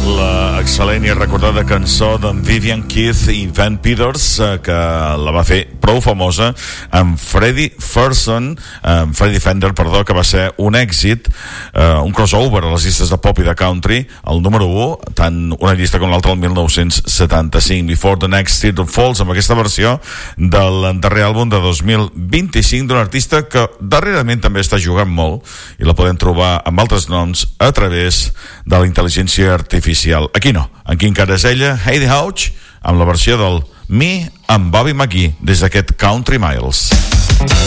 La excel·lent i recordada cançó d'en Vivian Keith i Van Peters, que la va fer prou famosa amb Freddie Fender, que va ser un èxit, un crossover a les llistes de pop i de country, el número 1, tant una llista com l'altra el 1975, Before the Next Teardrop Falls, amb aquesta versió del darrer àlbum de 2025 d'un artista que darrerament també està jugant molt i la podem trobar amb altres noms a través de la intel·ligència artificial. Aquí no, aquí encara és ella, Heidi Hauch, amb la versió del Me amb Bobby McGee des d'aquest Country Miles.